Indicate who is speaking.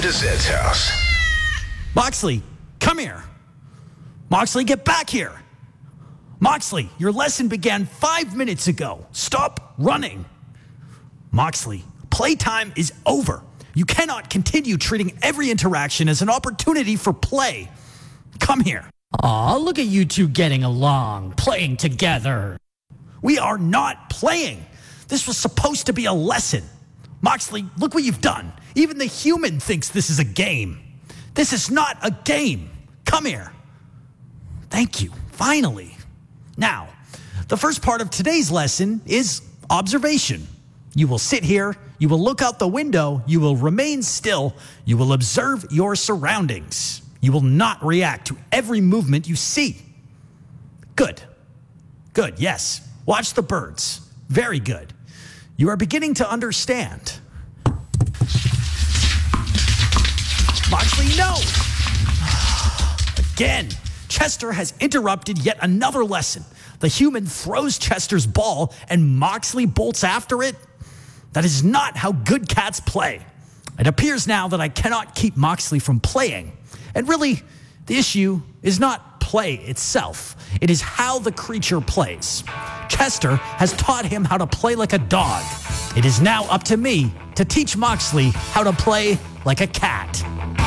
Speaker 1: to Zed's house.
Speaker 2: Moxley, come here. Moxley, get back here. Moxley, your lesson began 5 minutes ago. Stop running. Moxley, playtime is over. You cannot continue treating every interaction as an opportunity for play. Come here.
Speaker 3: Aw, look at you two getting along, playing together.
Speaker 2: We are not playing. This was supposed to be a lesson. Moxley, look what you've done. Even the human thinks this is a game. This is not a game. Come here. Thank you. Finally. Now, the first part of today's lesson is observation. You will sit here, you will look out the window, you will remain still, you will observe your surroundings. You will not react to every movement you see. Good. Good, yes. Watch the birds. Very good. You are beginning to understand. Moxley, no! Again, Chester has interrupted yet another lesson. The human throws Chester's ball and Moxley bolts after it. That is not how good cats play. It appears now that I cannot keep Moxley from playing. And really, the issue is not play itself. It is how the creature plays. Chester has taught him how to play like a dog. It is now up to me to teach Moxley how to play like a cat.